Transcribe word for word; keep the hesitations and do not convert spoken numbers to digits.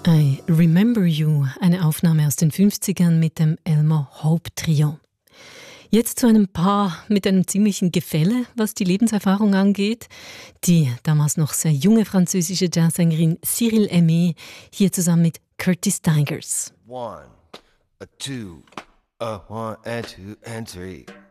I Remember You, eine Aufnahme aus den fünfzigern mit dem Elmer Hope Trio. Jetzt zu einem Paar mit einem ziemlichen Gefälle, was die Lebenserfahrung angeht. Die damals noch sehr junge französische Jazzsängerin Cyril Aimé, hier zusammen mit Curtis Tigers. One, a two, a one and two and three.